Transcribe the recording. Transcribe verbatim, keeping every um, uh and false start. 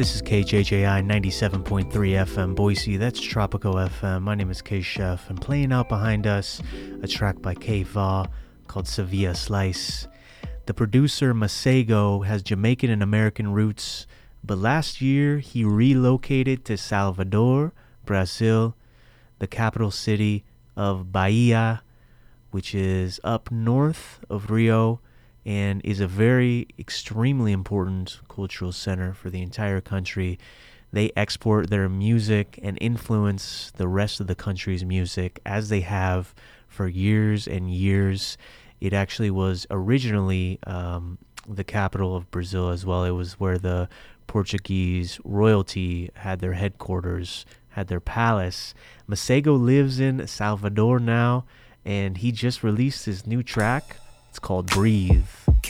This is K J J I ninety-seven point three F M Boise. That's Tropico F M. My name is K Chef, and playing out behind us a track by K Va called Sevilla Slice. The producer Masego has Jamaican and American roots, but last year he relocated to Salvador, Brazil, the capital city of Bahia, which is up north of Rio and is a very extremely important cultural center for the entire country. They export their music and influence the rest of the country's music as they have for years and years. It actually was originally um, the capital of Brazil as well. It was where the Portuguese royalty had their headquarters, had their palace. Masego lives in Salvador now, and he just released his new track. It's called Breathe.